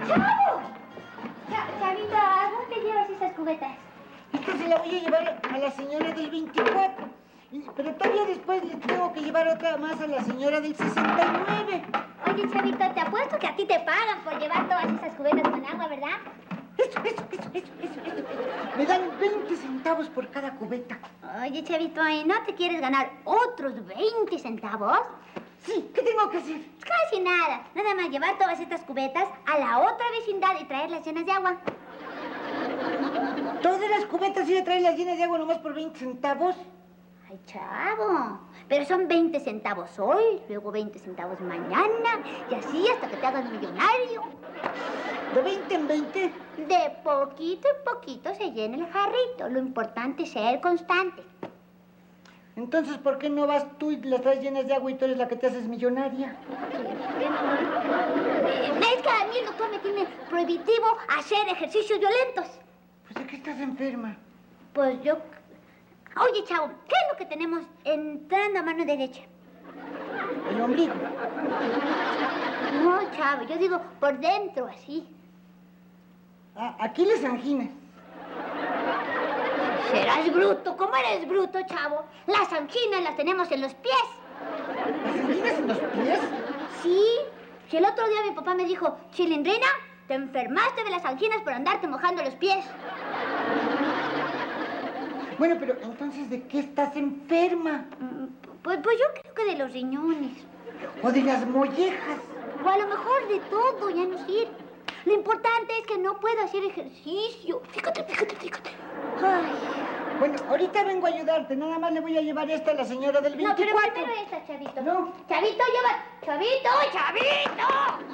¡Chavo! Chavito, ¿a dónde llevas esas cubetas? Esta se la voy a llevar a la señora del 24. Pero todavía después le tengo que llevar otra más a la señora del 69. Oye, Chavito, te apuesto que a ti te pagan por llevar todas esas cubetas con agua, ¿verdad? Eso. Me dan 20 centavos por cada cubeta. Oye, Chavito, ¿y no te quieres ganar otros 20 centavos? Sí, ¿qué tengo que hacer? Casi nada. Nada más llevar todas estas cubetas a la otra vecindad y traerlas llenas de agua. ¿Todas las cubetas y de traerlas llenas de agua nomás por 20 centavos? Ay, chavo, pero son 20 centavos hoy, luego 20 centavos mañana, y así hasta que te hagas millonario. ¿De 20 en 20? De poquito en poquito se llena el jarrito. Lo importante es ser constante. Entonces, ¿por qué no vas tú y las traes llenas de agua y tú eres la que te haces millonaria? Es que a mí el doctor me tiene prohibitivo hacer ejercicios violentos. Pues, ¿de qué estás enferma? Pues yo... Oye, chavo, ¿qué es lo que tenemos entrando a mano derecha? El ombligo. No, chavo, yo digo por dentro, así. Ah, aquí las anginas. Serás bruto. ¿Cómo eres bruto, chavo? Las anginas las tenemos en los pies. ¿Las anginas en los pies? Sí. Si el otro día mi papá me dijo, Chilindrina, te enfermaste de las anginas por andarte mojando los pies. Bueno, pero entonces, ¿de qué estás enferma? Pues yo creo que de los riñones. ¿O de las mollejas? O a lo mejor de todo, ya no sirve. Lo importante es que no puedo hacer ejercicio. Fíjate. Ay. Bueno, ahorita vengo a ayudarte. Nada más le voy a llevar esta a la señora del 24. No, pero primero esta, Chavito. No. Chavito, ¡Chavito!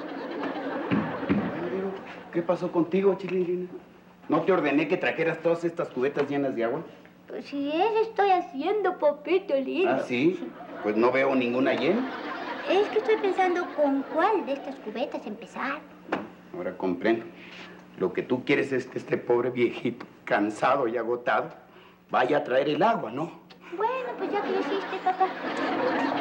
¿Qué pasó contigo, Chilindrina? ¿No te ordené que trajeras todas estas cubetas llenas de agua? Pues sí, eso estoy haciendo, papito lindo. ¿Ah, sí? Pues no veo ninguna llena. Es que estoy pensando con cuál de estas cubetas empezar. Ahora comprendo. Lo que tú quieres es que este pobre viejito, cansado y agotado, vaya a traer el agua, ¿no? Bueno, pues ya que lo hiciste, papá.